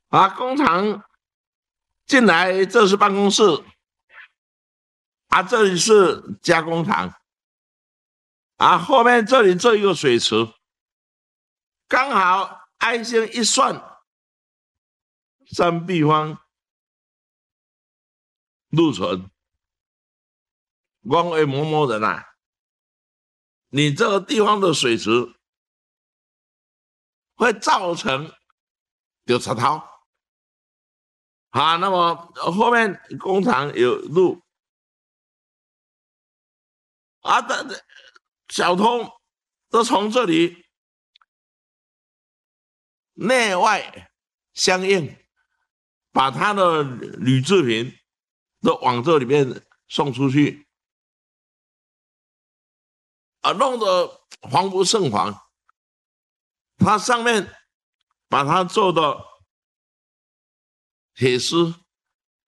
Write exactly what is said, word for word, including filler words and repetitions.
啊，工厂进来，这是办公室，啊，这里是加工厂，啊，后面这里这一个水池，刚好爱心一算，三立方入存，光为某某人啊，你这个地方的水池会造成有石头。好，那么后面工厂有路啊的小偷都从这里内外相应，把他的铝制品都往这里面送出去，啊，弄得防不胜防。它上面把它做的铁丝